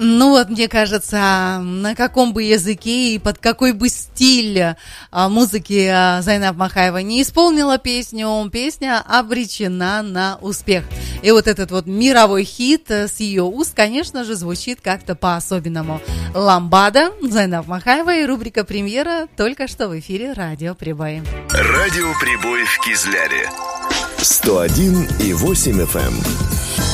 Ну вот, мне кажется, на каком бы языке и под какой бы стиль музыки Зайнаб Махаева не исполнила песню, песня обречена на успех. И вот этот вот мировой хит с ее уст, конечно же, звучит как-то по-особенному. «Ламбада», Зайнаб Махаева и рубрика «Премьера» только что в эфире «Радио Прибой». «Радио Прибой» в Кизляре. 101,8 FM.